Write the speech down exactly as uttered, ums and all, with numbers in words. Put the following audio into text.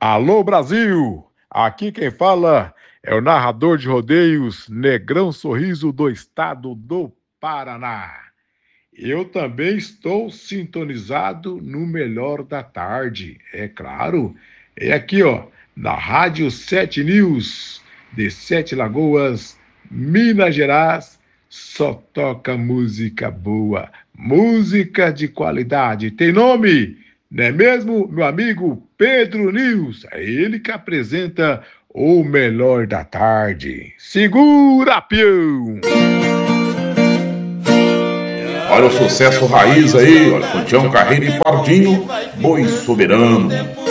Alô Brasil, aqui quem fala é o narrador de rodeios Negrão Sorriso do estado do Paraná. Eu também estou sintonizado no melhor da tarde, é claro. É aqui, ó, na Rádio Sete News, de Sete Lagoas, Minas Gerais, só toca música boa, música de qualidade. Tem nome, não é mesmo, meu amigo Pedro News? É ele que apresenta o melhor da tarde. Segura, peão! Olha o sucesso raiz aí, olha, com Tião Carreiro e Pardinho, Boi Soberano.